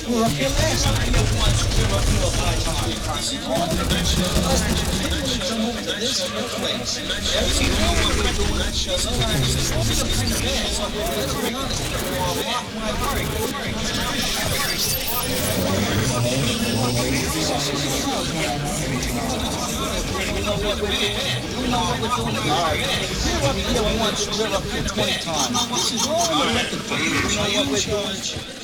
We were up here last time. We were up here 5 times. Come over to this place. You know what we're doing? Let's bring on we're up here once, we're up here 20 times. This is all the record. You know what we're doing?